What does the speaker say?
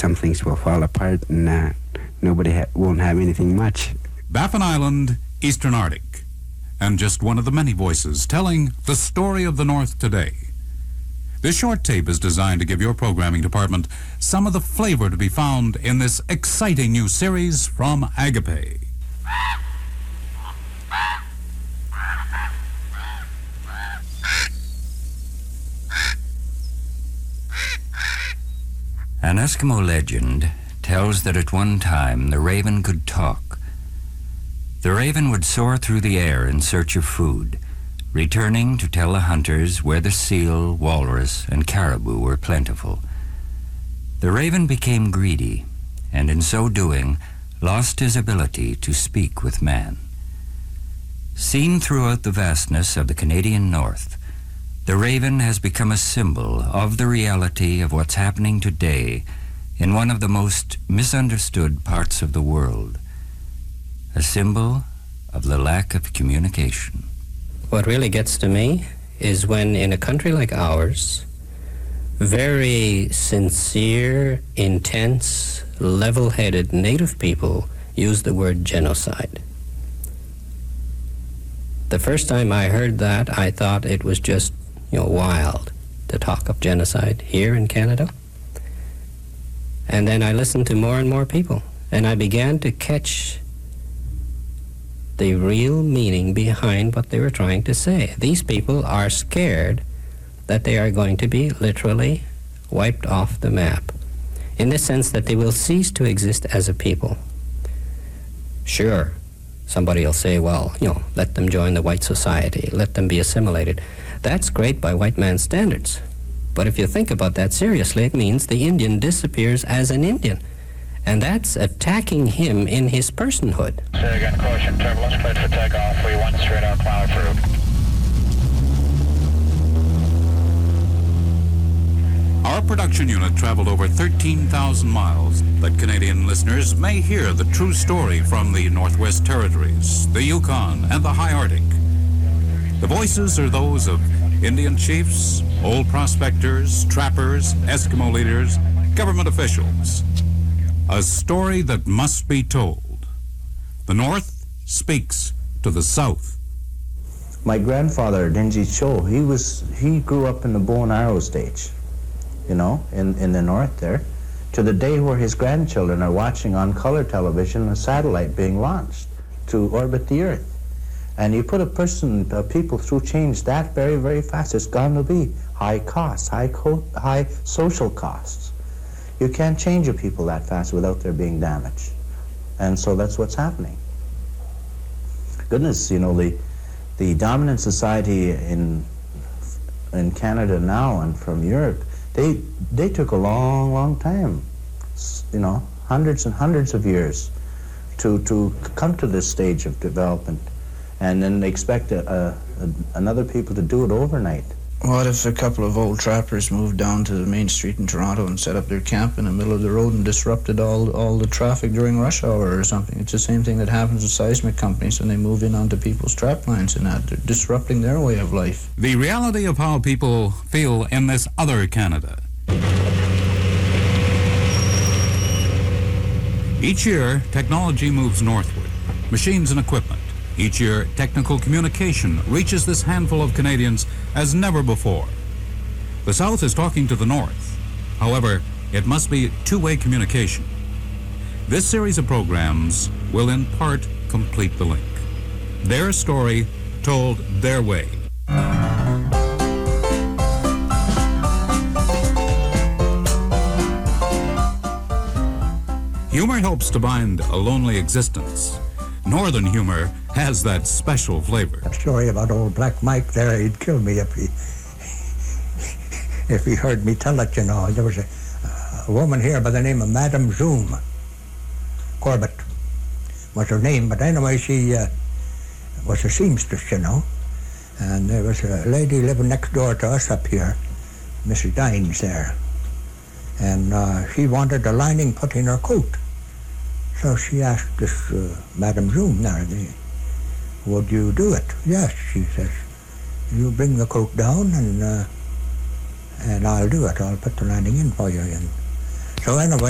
some things will fall apart and nobody won't have anything much. Baffin Island, Eastern Arctic, and just one of the many voices telling the story of the North today. This short tape is designed to give your programming department some of the flavor to be found in this exciting new series from Agape. An Eskimo legend tells that at one time the raven could talk. The raven would soar through the air in search of food, returning to tell the hunters where the seal, walrus, and caribou were plentiful. The raven became greedy, and in so doing, lost his ability to speak with man. Seen throughout the vastness of the Canadian North, the raven has become a symbol of the reality of what's happening today in one of the most misunderstood parts of the world, a symbol of the lack of communication. What really gets to me is when in a country like ours, very sincere, intense, level-headed Native people use the word genocide. The first time I heard that, I thought it was just wild to talk of genocide here in Canada. And then I listened to more and more people, and I began to catch the real meaning behind what they were trying to say. These people are scared that they are going to be literally wiped off the map, in the sense that they will cease to exist as a people. Sure, somebody will say, well, let them join the white society, let them be assimilated. That's great by white man's standards. But if you think about that seriously, it means the Indian disappears as an Indian. And that's attacking him in his personhood. Say again, caution, turbulence cleared for takeoff, 31 straight out, cloud approved. Our production unit traveled over 13,000 miles that Canadian listeners may hear the true story from the Northwest Territories, the Yukon, and the High Arctic. The voices are those of Indian chiefs, old prospectors, trappers, Eskimo leaders, government officials. A story that must be told. The North speaks to the South. My grandfather, Dingy Cho, he grew up in the bow and arrow stage, in the North there, to the day where his grandchildren are watching on color television a satellite being launched to orbit the Earth. And you put people through change that very, very fast, it's going to be high costs, high social costs. You can't change a people that fast without there being damage. And so that's what's happening. Goodness, the dominant society in Canada now and from Europe, they took a long, long time, hundreds and hundreds of years to come to this stage of development. And then they expect another people to do it overnight. What if a couple of old trappers moved down to the main street in Toronto and set up their camp in the middle of the road and disrupted all the traffic during rush hour or something? It's the same thing that happens with seismic companies when they move in onto people's trap lines and that. They're disrupting their way of life. The reality of how people feel in this other Canada. Each year, technology moves northward, machines and equipment. Each year, technical communication reaches this handful of Canadians as never before. The South is talking to the North. However, it must be two-way communication. This series of programs will in part complete the link. Their story told their way. Humor helps to bind a lonely existence. Northern humor has that special flavor. A story about old Black Mike there, he'd kill me if he heard me tell it, There was a woman here by the name of Madame Zoom. Corbett was her name, but anyway, she was a seamstress, And there was a lady living next door to us up here, Mrs. Dines there. And she wanted a lining put in her coat. So she asked this Madame Zoom there, would you do it? Yes, she says. You bring the coat down and I'll do it. I'll put the lining in for you. And so anyway,